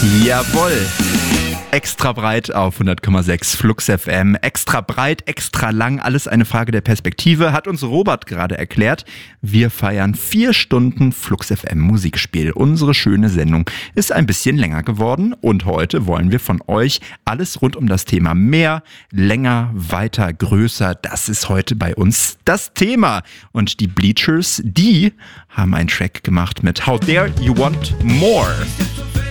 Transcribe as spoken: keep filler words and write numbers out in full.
Jawohl. Extra breit auf hundert Komma sechs Flux F M. Extra breit, extra lang, alles eine Frage der Perspektive, hat uns Robert gerade erklärt. Wir feiern vier Stunden Flux F M Musikspiel. Unsere schöne Sendung ist ein bisschen länger geworden und heute wollen wir von euch alles rund um das Thema mehr, länger, weiter, größer. Das ist heute bei uns das Thema. Und die Bleachers, die haben einen Track gemacht mit How Dare You Want More.